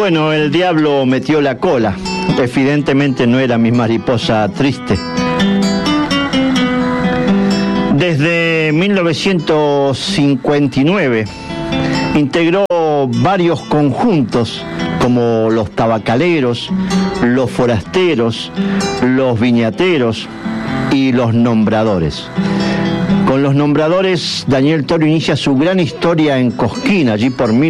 Bueno, el diablo metió la cola. Evidentemente no era mi mariposa triste. Desde 1959 integró varios conjuntos como los tabacaleros, los forasteros, los viñateros y los nombradores. Con los nombradores, Daniel Toro inicia su gran historia en Cosquín, allí por